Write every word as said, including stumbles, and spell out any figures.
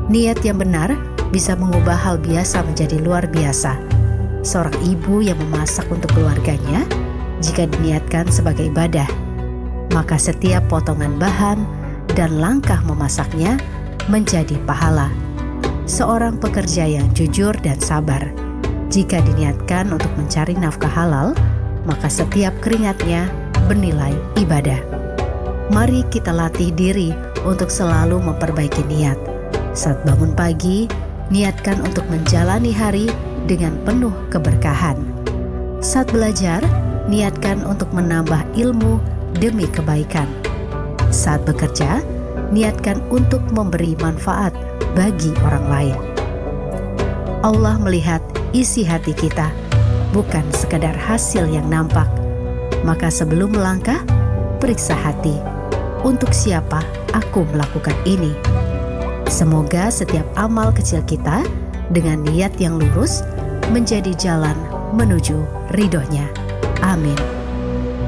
Niat yang benar bisa mengubah hal biasa menjadi luar biasa. Seorang ibu yang memasak untuk keluarganya, jika diniatkan sebagai ibadah, maka setiap potongan bahan dan langkah memasaknya menjadi pahala. Seorang pekerja yang jujur dan sabar, jika diniatkan untuk mencari nafkah halal, maka setiap keringatnya bernilai ibadah. Mari kita latih diri untuk selalu memperbaiki niat. Saat bangun pagi, niatkan untuk menjalani hari dengan penuh keberkahan. Saat belajar, niatkan untuk menambah ilmu demi kebaikan. Saat bekerja, niatkan untuk memberi manfaat bagi orang lain. Allah melihat isi hati kita, bukan sekadar hasil yang nampak. Maka sebelum melangkah, periksa hati, untuk siapa aku melakukan ini. Semoga setiap amal kecil kita dengan niat yang lurus menjadi jalan menuju ridhonya. Amin.